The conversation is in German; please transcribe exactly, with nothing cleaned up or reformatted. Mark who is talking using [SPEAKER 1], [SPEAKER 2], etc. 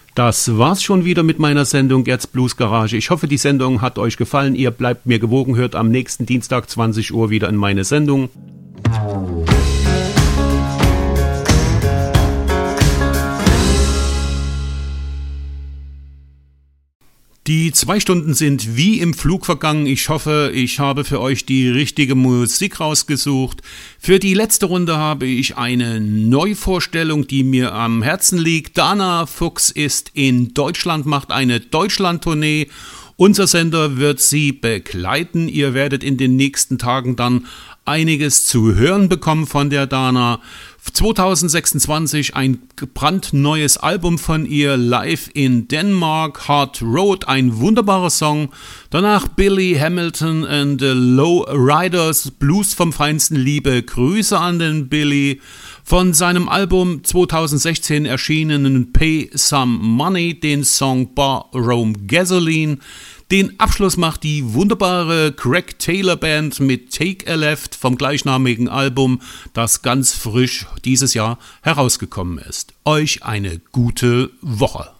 [SPEAKER 1] Das war's schon wieder mit meiner Sendung Gerds Blues Garage. Ich hoffe, die Sendung hat euch gefallen. Ihr bleibt mir gewogen, hört am nächsten Dienstag zwanzig Uhr wieder in meine Sendung. Die zwei Stunden sind wie im Flug vergangen. Ich hoffe, ich habe für euch die richtige Musik rausgesucht. Für die letzte Runde habe ich eine Neuvorstellung, die mir am Herzen liegt. Dana Fuchs ist in Deutschland, macht eine Deutschland-Tournee. Unser Sender wird sie begleiten. Ihr werdet in den nächsten Tagen dann einiges zu hören bekommen von der Dana. zwanzig sechsundzwanzig ein brandneues Album von ihr, Live in Denmark, Hard Road, ein wunderbarer Song. Danach Billy Hamilton and the Low Riders, Blues vom Feinsten, liebe Grüße an den Billy. Von seinem Album zwanzig sechzehn erschienenen Pay Some Money, den Song Bar Rome Gasoline. Den Abschluss macht die wunderbare Greg Taylor Band mit Take a Left vom gleichnamigen Album, das ganz frisch dieses Jahr herausgekommen ist. Euch eine gute Woche.